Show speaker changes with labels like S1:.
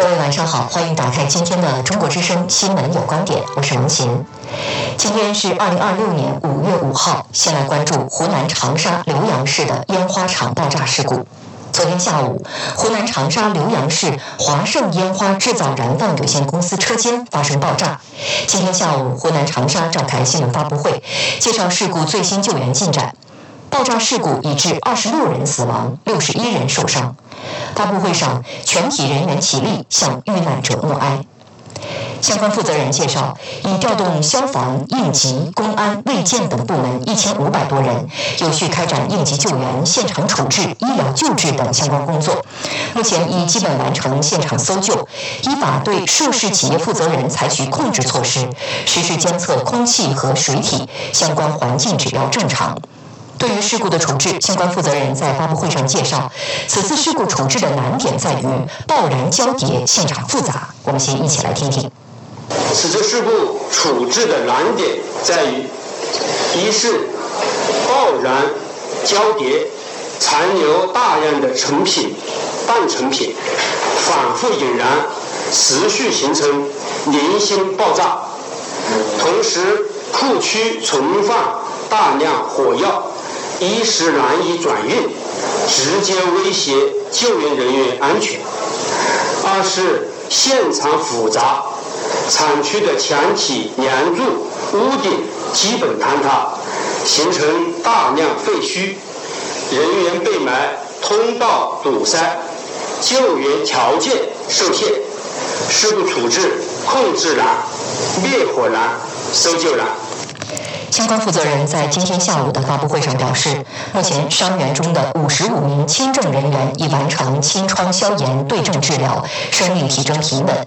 S1: 位晚上好，欢迎打开今天的中国之声新闻有观点，我是王琴。今天是2026年5月5号，先来关注湖南长沙浏阳市的烟花厂爆炸事故。昨天下午，湖南长沙浏阳市华盛烟花制造燃放有限公司车间发生爆炸。今天下午，湖南长沙召开新闻发布会，介绍事故最新救援进展。爆炸事故已致26人死亡，61人受伤。发布会上，全体人员起立向遇难者默哀。相关负责人介绍，已调动消防、应急、公安、卫健等部门1500多人，有序开展应急救援、现场处置、医疗救治等相关工作。目前已基本完成现场搜救，依法对涉事企业负责人采取控制措施，实时监测空气和水体相关环境指标正常。对于事故的处置，相关负责人在发布会上介绍，此次事故处置的难点在于爆燃交叠，现场复杂。我们先一起来听听。
S2: 此次事故处置的难点在于，一是爆燃交叠，残留大量的成品、半成品，反复引燃，持续形成零星爆炸；同时，库区存放大量火药，一时难以转运，直接威胁救援人员安全。二是现场复杂，厂区的墙体、梁柱、屋顶基本坍塌，形成大量废墟，人员被埋，通道堵塞，救援条件受限，事故处置控制难、灭火难、搜救难。
S1: 相关负责人在今天下午的发布会上表示，目前伤员中的55名轻症人员已完成清创消炎对症治疗，生命体征平稳，